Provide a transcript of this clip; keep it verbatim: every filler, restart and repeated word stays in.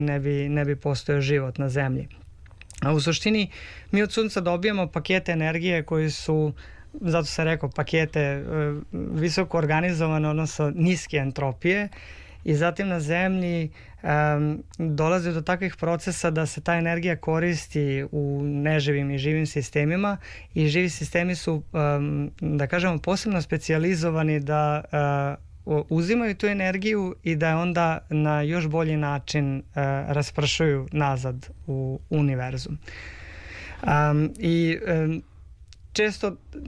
ne bi, ne bi postojao život na zemlji. A u suštini mi od sunca dobijamo pakete energije koji su, zato sam rekao, pakete visoko organizovane, odnosno niske entropije, i zatim na zemlji um, dolazi do takvih procesa da se ta energija koristi u neživim i živim sistemima, i živi sistemi su, um, da kažemo, posebno specijalizovani da uh, uzimaju tu energiju i da je onda na još bolji način uh, raspršuju nazad u univerzum. Um, I um, često